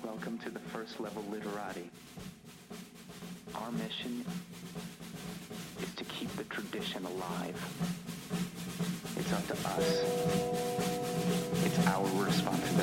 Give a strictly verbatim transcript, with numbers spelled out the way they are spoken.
Welcome to the first level literati. Our mission is to keep the tradition alive. It's up to us. It's our responsibility.